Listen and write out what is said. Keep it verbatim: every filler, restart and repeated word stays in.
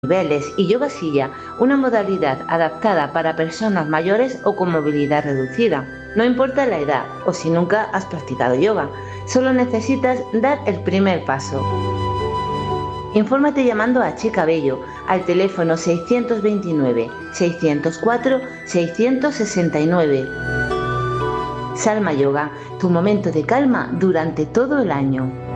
niveles y yoga silla, una modalidad adaptada para personas mayores o con movilidad reducida. No importa la edad o si nunca has practicado yoga, solo necesitas dar el primer paso. Infórmate llamando a Chica Bello al teléfono seiscientos veintinueve, seiscientos cuatro, seiscientos sesenta y nueve. Salma Yoga, tu momento de calma durante todo el año.